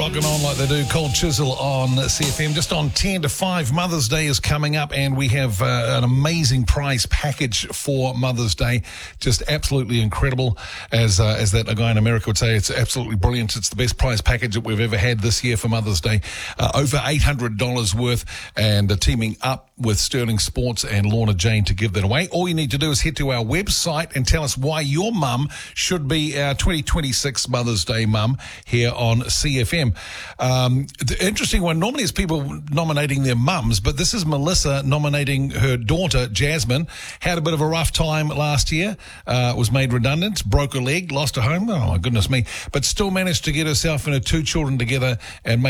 rocking on like they do. Cold Chisel on CFM. Just on 10 to 5, Mother's Day is coming up, and we have an amazing prize package for Mother's Day. Just absolutely incredible. As that guy in America would say, it's absolutely brilliant. It's the best prize package that we've ever had this year for Mother's Day. Over $800 worth, and teaming up with Sterling Sports and Lorna Jane to give that away. All you need to do is head to our website and tell us why your mum should be our 2026 Mother's Day mum here on CFM. The interesting one, normally it's people nominating their mums, but this is Melissa nominating her daughter, Jasmine. Had a bit of a rough time last year, was made redundant, broke a leg, lost a home, oh my goodness me, but still managed to get herself and her two children together and make